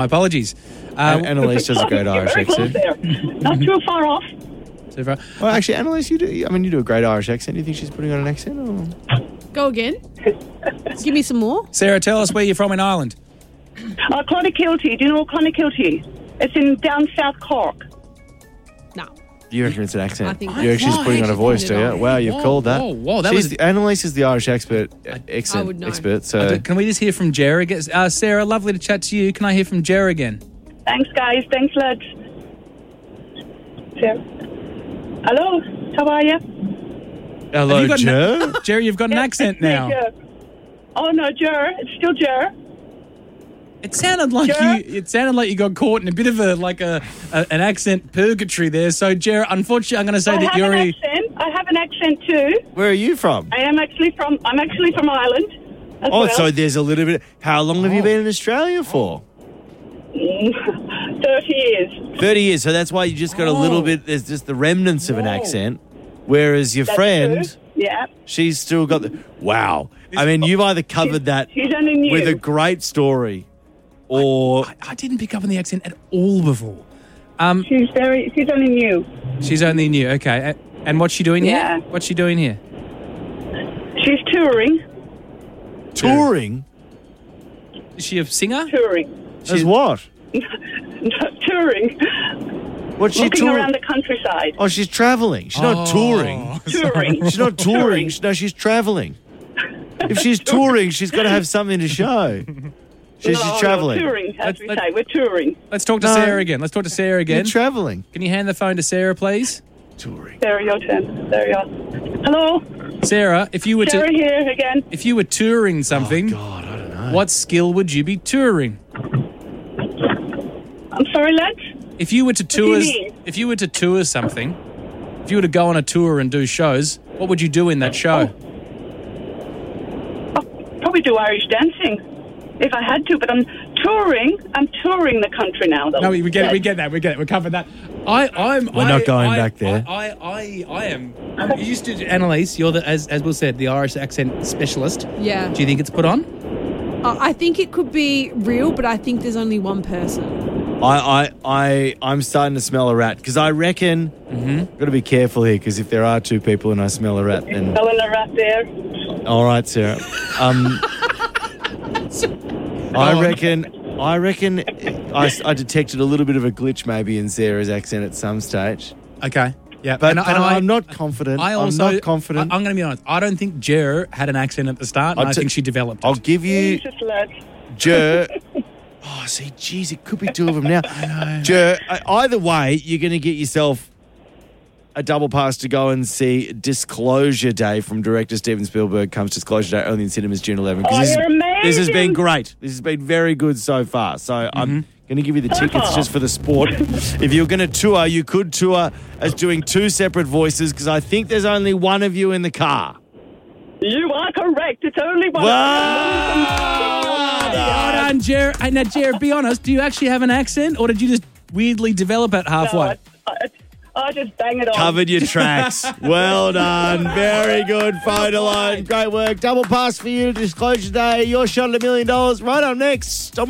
My apologies. Annalise does a great Irish Very close accent. there. Not too far off. So far. Well, actually, Annalise, you do a great Irish accent. Do you think she's putting on an accent? Or? Go again. Give me some more. Sarah, tell us where you're from in Ireland. Clonakilty. Do you know Clonakilty? It's in down South Cork. No. You reckon it's an accent? I think You actually just putting on a voice, do you? Wow, you've called that. Whoa, that was... Annalise is the Irish accent I would know. expert. So Can we just hear from Jer again? Sarah, lovely to chat to you. Can I hear from Jer again? Thanks, guys. Thanks, lads. Sarah. Hello. How are you? hello, Joe. Jer, you've got an accent It's me, now. Jer. Oh no, Jer. It's still Jer. It sounded like Jer? you got caught in a bit of an accent purgatory there. So, Jer, unfortunately, I'm going to say that you're I have an accent too. Where are you from? I'm actually from Ireland. As Oh, well. so there's a little bit. How long have you been in Australia for? 30 years. 30 years. So that's why you just got a little bit. There's just the remnants of an accent. Whereas your That's friend, true. Yeah. she's still got the. Wow. I mean, you've either covered that She's only new. with a great story, or I didn't pick up on the accent at all before. She's only new. She's only new. Okay. And what's she doing Yeah. here? What's she doing here? She's touring. touring. Is she a singer? Touring. As what? Touring. What's she Looking touring? around the countryside. Oh, she's traveling. She's not touring. Touring. She's not touring. No, she's traveling. If she's touring, she's got to have something to show. She's traveling. Touring, as we Let's- say. We're touring. Let's talk to No. Sarah again. Let's talk to Sarah You're again. traveling. Can you hand the phone to Sarah, please? Touring. There, your turn. There you are. Hello. Sarah, if you were Sarah here again. touring something, God, I don't know. what skill would you be touring? I'm sorry, lads. If you were to do you tour, mean? if you were to tour something, if you were to go on a tour and do shows, what would you do in that show? I'll probably do Irish dancing if I had to, but I'm touring. I'm touring the country now, though. No, we get it. We get that. We get it. We covered that. We're not going back there. I am. I'm used to Annalise. You're the, as Will said, the Irish accent specialist. Yeah. Do you think it's put on? I think it could be real, but I think there's only one person. I'm starting to smell a rat because I reckon. Got to be careful here because if there are two people and I smell a rat, then Smelling a rat there. all right, Sarah. I reckon I detected a little bit of a glitch maybe in Sarah's accent at some stage, Okay. Yeah. but I'm not confident. I'm not confident. I'm going to be honest. I don't think Jer had an accent at the start, and I think she developed it. I'll give you Jesus, lads. Jer. Oh, see, geez, it could be two of them now. Jer, either way, you're going to get yourself a double pass to go and see Disclosure Day from director Steven Spielberg. Comes Disclosure Day only in cinemas June 11. Oh, you're This has been amazing. great. This has been very good so far. So I'm going to give you the tickets just for the sport. If you're going to tour, you could tour as doing two separate voices because I think there's only one of you in the car. You are correct. It's only one. Well done, Jer. Hey, now, Jer, be honest. Do you actually have an accent, or did you just weirdly develop it halfway? I just bang it on. Covered your tracks. Well done. Very good. Photo line. Great work. Double pass for you. Disclosure Day. Your shot at $1 million. Right on next.